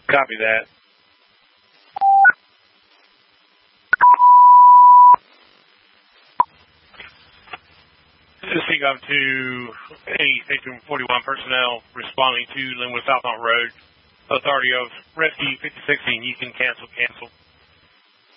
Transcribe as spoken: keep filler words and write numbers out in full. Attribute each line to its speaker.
Speaker 1: Copy that. This is C G O V to any Station forty-one personnel responding to Linwood Southmont Road. Authority of Rescue fifty sixteen, you can cancel, cancel.